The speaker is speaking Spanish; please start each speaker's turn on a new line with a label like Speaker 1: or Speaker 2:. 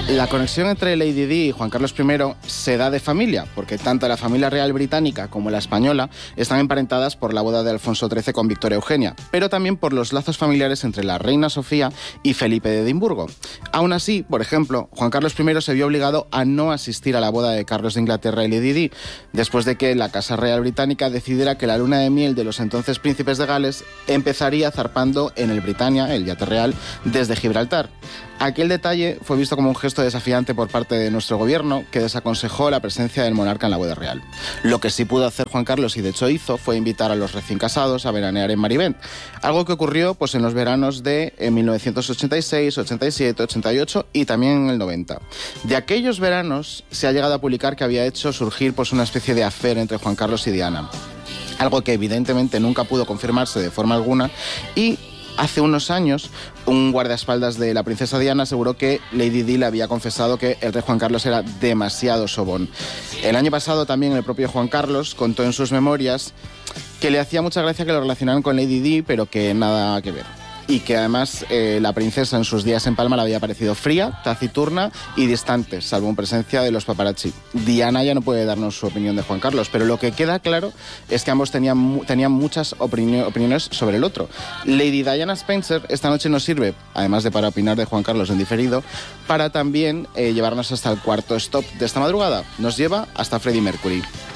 Speaker 1: La conexión entre Lady Di y Juan Carlos I se da de familia, porque tanto la familia real británica como la española están emparentadas por la boda de Alfonso XIII con Victoria Eugenia, pero también por los lazos familiares entre la reina Sofía y Felipe de Edimburgo. Aún así, por ejemplo, Juan Carlos I se vio obligado a no asistir a la boda de Carlos de Inglaterra y Lady Di, después de que la Casa Real Británica decidiera que la luna de miel de los entonces príncipes de Gales empezaría zarpando en el Britannia, el yate real, desde Gibraltar. Aquel detalle fue visto como un gesto desafiante por parte de nuestro gobierno, que desaconsejó la presencia del monarca en la boda real. Lo que sí pudo hacer Juan Carlos, y de hecho hizo, fue invitar a los recién casados a veranear en Marivent, algo que ocurrió pues, en los veranos de 1986, 87, 88 y también en el 90. De aquellos veranos se ha llegado a publicar que había hecho surgir pues, una especie de affair entre Juan Carlos y Diana, algo que evidentemente nunca pudo confirmarse de forma alguna, y hace unos años, un guardaespaldas de la princesa Diana aseguró que Lady Di le había confesado que el rey Juan Carlos era demasiado sobón. El año pasado también el propio Juan Carlos contó en sus memorias que le hacía mucha gracia que lo relacionaran con Lady Di, pero que nada que ver. Y que además la princesa en sus días en Palma le había parecido fría, taciturna y distante, salvo en presencia de los paparazzi. Diana ya no puede darnos su opinión de Juan Carlos, pero lo que queda claro es que ambos tenían muchas opiniones sobre el otro. Lady Diana Spencer esta noche nos sirve, además de para opinar de Juan Carlos en diferido, para también llevarnos hasta el cuarto stop de esta madrugada. Nos lleva hasta Freddie Mercury.